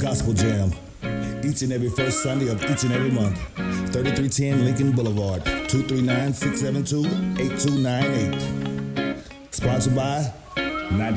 Gospel Jam. Each and every first Sunday of each and every month. 3310 Lincoln Boulevard, 239-672-8298. Sponsored by